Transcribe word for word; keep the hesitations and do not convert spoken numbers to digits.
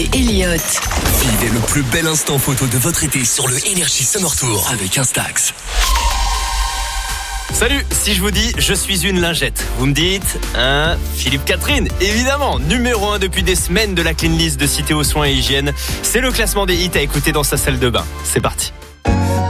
Elliott. Vivez le plus bel instant photo de votre été sur le Energy Summer Tour avec Instax. Salut, si je vous dis je suis une lingette, vous me dites, hein, Philippe Catherine, évidemment, numéro un depuis des semaines de la clean list de Cité aux soins et hygiène. C'est le classement des hits à écouter dans sa salle de bain. C'est parti.